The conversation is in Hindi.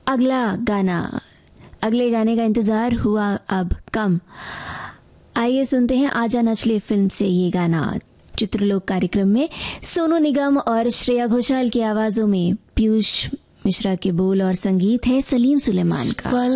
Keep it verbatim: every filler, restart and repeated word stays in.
अगला गाना, अगले गाने का इंतजार हुआ अब कम। आइए सुनते हैं आजा नचले फिल्म से ये गाना। चित्रलोक कार्यक्रम में सोनू निगम और श्रेया घोषाल की आवाजों में पीयूष मिश्रा के बोल और संगीत है सलीम सुलेमान का।